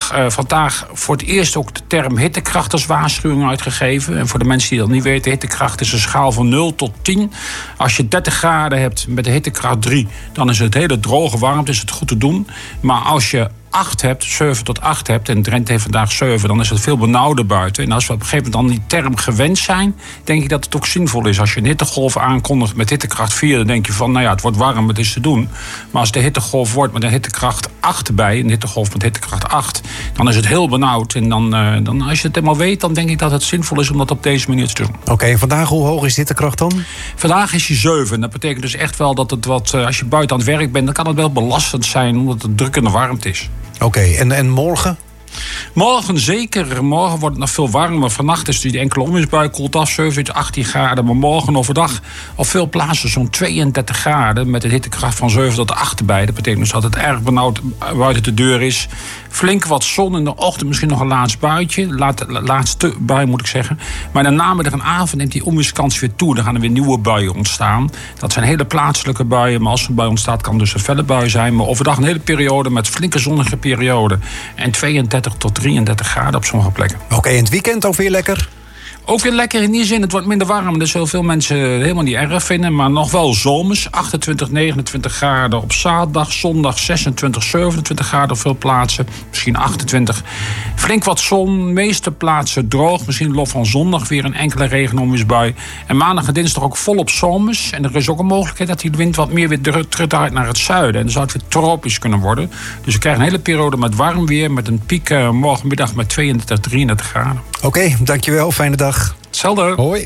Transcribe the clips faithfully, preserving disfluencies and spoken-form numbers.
uh, vandaag voor het eerst ook de term hittekracht als waarschuwing uitgegeven. En voor de mensen die dat niet weten, hittekracht is een schaal van nul tot tien. Als je dertig graden hebt met de hittekracht drie, dan is het hele droge warmte, is het goed te doen. Maar als je acht hebt, zeven tot acht hebt, en Drenthe heeft vandaag zeven, dan is het veel benauwder buiten. En als we op een gegeven moment dan die term gewend zijn, denk ik dat het ook zinvol is. Als je een hittegolf aankondigt met hittekracht vier, dan denk je van, nou ja, het wordt warm, het is te doen. Maar als de hittegolf wordt met een hittekracht acht erbij, een hittegolf met hittekracht acht, dan is het heel benauwd. En dan, uh, dan als je het helemaal weet, dan denk ik dat het zinvol is om dat op deze manier te doen. Oké, okay, en vandaag, hoe hoog is hittekracht dan? Vandaag is hij zeven. Dat betekent dus echt wel dat het wat, uh, als je buiten aan het werk bent, dan kan het wel belastend zijn, omdat het drukkende warmte is. Oké, okay, en, en morgen? Morgen zeker. Morgen wordt het nog veel warmer. Vannacht is die enkele onweersbui, koelt af, zeven tot achttien graden. Maar morgen overdag op veel plaatsen zo'n tweeëndertig graden... met een hittekracht van zeven tot acht erbij. Dat betekent dus dat het erg benauwd buiten de deur is. Flink wat zon in de ochtend, misschien nog een laatst buitje. Laat, laatste bui moet ik zeggen. Maar in de namiddag en avond neemt die onweerskans weer toe. Dan gaan er weer nieuwe buien ontstaan. Dat zijn hele plaatselijke buien. Maar als een bui ontstaat, kan dus een felle bui zijn. Maar overdag een hele periode met flinke zonnige perioden. En tweeëndertig tot drieëndertig graden op sommige plekken. Oké, okay, en het weekend ook weer lekker? Ook weer lekker in die zin. Het wordt minder warm. Dat zullen veel mensen helemaal niet erg vinden. Maar nog wel zomers. achtentwintig, negenentwintig graden op zaterdag. Zondag zesentwintig, zevenentwintig graden op veel plaatsen. Misschien achtentwintig. Flink wat zon. Meeste plaatsen droog. Misschien in de loop van zondag weer een enkele regenonweersbui. En maandag en dinsdag ook volop zomers. En er is ook een mogelijkheid dat die wind wat meer weer terugdraait naar het zuiden. En dan zou het weer tropisch kunnen worden. Dus we krijgen een hele periode met warm weer. Met een piek uh, morgenmiddag met tweeëndertig, drieëndertig graden. Oké, okay, dankjewel. Fijne dag. Hetzelfde. Hoi.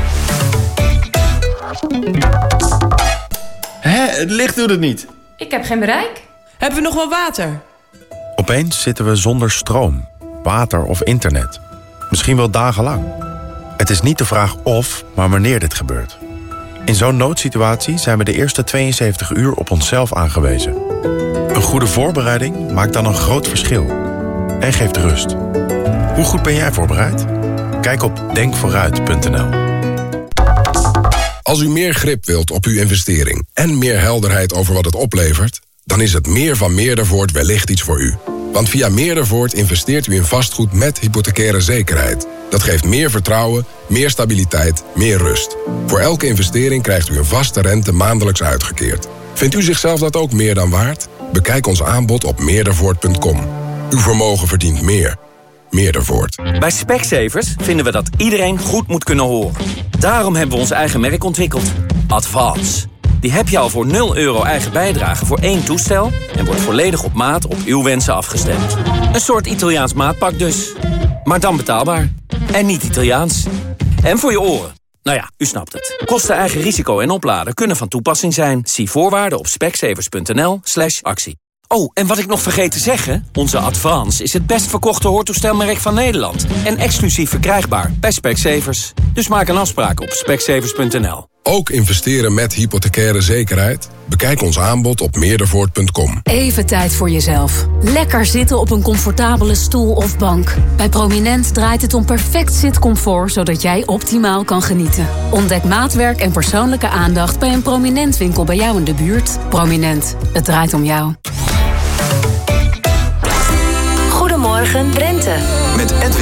Hé, het licht doet het niet. Ik heb geen bereik. Hebben we nog wel water? Opeens zitten we zonder stroom, water of internet. Misschien wel dagenlang. Het is niet de vraag of, maar wanneer dit gebeurt. In zo'n noodsituatie zijn we de eerste tweeënzeventig uur op onszelf aangewezen. Een goede voorbereiding maakt dan een groot verschil. En geeft rust. Hoe goed ben jij voorbereid? Kijk op denk vooruit punt n l. Als u meer grip wilt op uw investering en meer helderheid over wat het oplevert, dan is het meer van Meerdervoort wellicht iets voor u. Want via Meerdervoort investeert u in vastgoed met hypothecaire zekerheid. Dat geeft meer vertrouwen, meer stabiliteit, meer rust. Voor elke investering krijgt u een vaste rente maandelijks uitgekeerd. Vindt u zichzelf dat ook meer dan waard? Bekijk ons aanbod op meerdervoort punt com. Uw vermogen verdient meer. Meerdervoort. Bij Specsavers vinden we dat iedereen goed moet kunnen horen. Daarom hebben we ons eigen merk ontwikkeld. Advance. Die heb je al voor nul euro eigen bijdrage voor één toestel en wordt volledig op maat op uw wensen afgestemd. Een soort Italiaans maatpak dus. Maar dan betaalbaar. En niet Italiaans. En voor je oren. Nou ja, u snapt het. Kosten, eigen risico en opladen kunnen van toepassing zijn. Zie voorwaarden op specsavers punt n l slash actie. Oh, en wat ik nog vergeet te zeggen, onze Advance is het best verkochte hoortoestelmerk van Nederland. En exclusief verkrijgbaar bij Specsavers. Dus maak een afspraak op specsavers punt n l. Ook investeren met hypothecaire zekerheid? Bekijk ons aanbod op meerdervoort punt com. Even tijd voor jezelf. Lekker zitten op een comfortabele stoel of bank. Bij Prominent draait het om perfect zitcomfort, zodat jij optimaal kan genieten. Ontdek maatwerk en persoonlijke aandacht bij een Prominent winkel bij jou in de buurt. Prominent, het draait om jou. Goedemorgen Drenthe. Met Edwin.